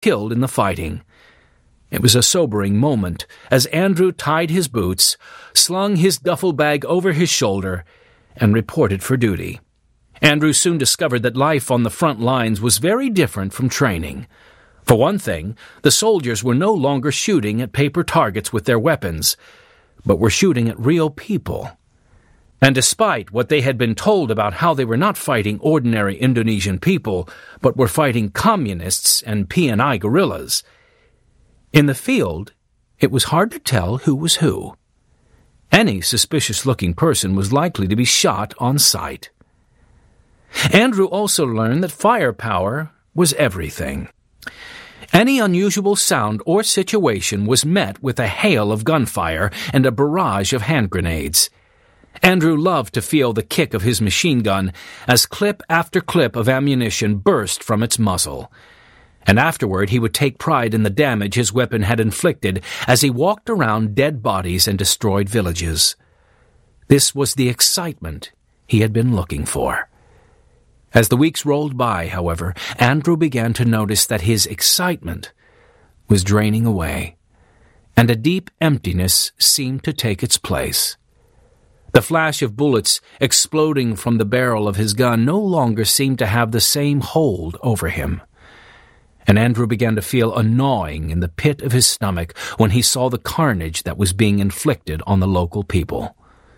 killed in the fighting. It was a sobering moment as Andrew tied his boots, slung his duffel bag over his shoulder, and reported for duty. Andrew soon discovered that life on the front lines was very different from training. For one thing, the soldiers were no longer shooting at paper targets with their weapons, but were shooting at real people. And despite what they had been told about how they were not fighting ordinary Indonesian people, but were fighting communists and PNI guerrillas, in the field it was hard to tell who was who. Any suspicious-looking person was likely to be shot on sight. Andrew also learned that firepower was everything. Any unusual sound or situation was met with a hail of gunfire and a barrage of hand grenades. Andrew loved to feel the kick of his machine gun as clip after clip of ammunition burst from its muzzle. And afterward he would take pride in the damage his weapon had inflicted as he walked around dead bodies and destroyed villages. This was the excitement he had been looking for. As the weeks rolled by, however, Andrew began to notice that his excitement was draining away, and a deep emptiness seemed to take its place. The flash of bullets exploding from the barrel of his gun no longer seemed to have the same hold over him. And Andrew began to feel a gnawing in the pit of his stomach when he saw the carnage that was being inflicted on the local people.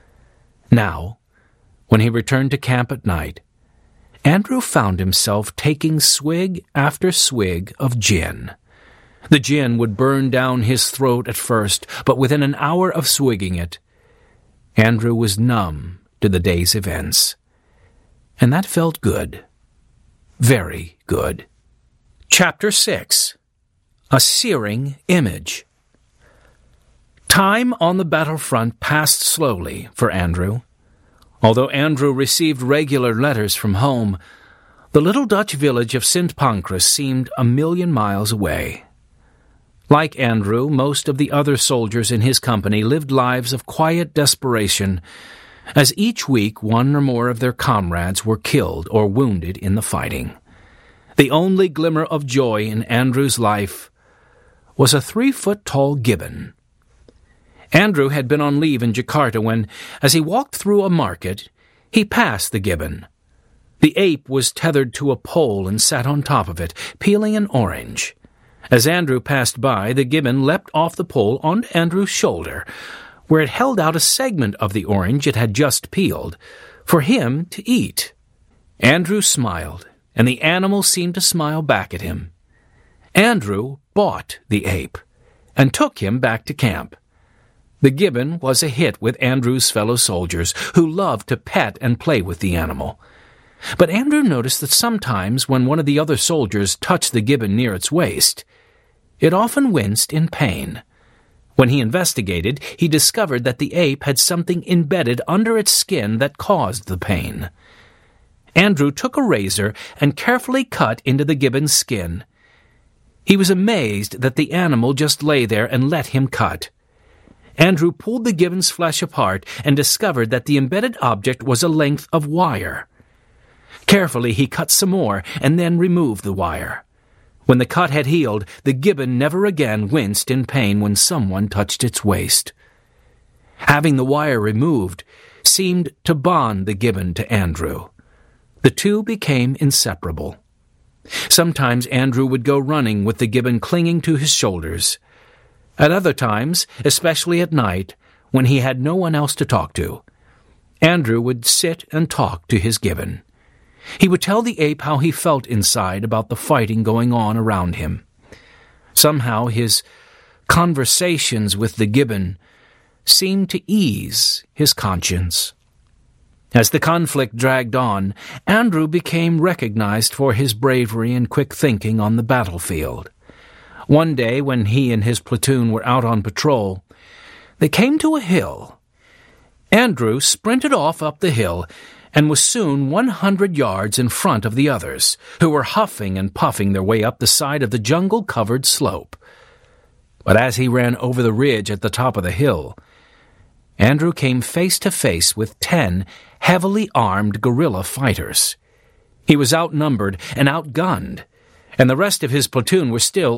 Now, when he returned to camp at night, Andrew found himself taking swig after swig of gin. The gin would burn down his throat at first, but within an hour of swigging it, Andrew was numb to the day's events. And that felt good. Very good. Chapter 6. A Searing Image. Time on the battlefront passed slowly for Andrew. Although Andrew received regular letters from home, the little Dutch village of Sint Pancras seemed 1,000,000 miles away. Like Andrew, most of the other soldiers in his company lived lives of quiet desperation, as each week one or more of their comrades were killed or wounded in the fighting. The only glimmer of joy in Andrew's life was a 3-foot-tall gibbon. Andrew had been on leave in Jakarta when, as he walked through a market, he passed the gibbon. The ape was tethered to a pole and sat on top of it, peeling an orange. As Andrew passed by, the gibbon leapt off the pole onto Andrew's shoulder, where it held out a segment of the orange it had just peeled, for him to eat. Andrew smiled, and the animal seemed to smile back at him. Andrew bought the ape, and took him back to camp. The gibbon was a hit with Andrew's fellow soldiers, who loved to pet and play with the animal. But Andrew noticed that sometimes when one of the other soldiers touched the gibbon near its waist, it often winced in pain. When he investigated, he discovered that the ape had something embedded under its skin that caused the pain. Andrew took a razor and carefully cut into the gibbon's skin. He was amazed that the animal just lay there and let him cut. Andrew pulled the gibbon's flesh apart and discovered that the embedded object was a length of wire. Carefully he cut some more and then removed the wire. When the cut had healed, the gibbon never again winced in pain when someone touched its waist. Having the wire removed seemed to bond the gibbon to Andrew. The two became inseparable. Sometimes Andrew would go running with the gibbon clinging to his shoulders. At other times, especially at night, when he had no one else to talk to, Andrew would sit and talk to his gibbon. He would tell the ape how he felt inside about the fighting going on around him. Somehow his conversations with the gibbon seemed to ease his conscience. As the conflict dragged on, Andrew became recognized for his bravery and quick thinking on the battlefield. One day, when he and his platoon were out on patrol, they came to a hill. Andrew sprinted off up the hill and was soon 100 yards in front of the others, who were huffing and puffing their way up the side of the jungle-covered slope. But as he ran over the ridge at the top of the hill, Andrew came face to face with 10 heavily armed guerrilla fighters. He was outnumbered and outgunned, and the rest of his platoon were still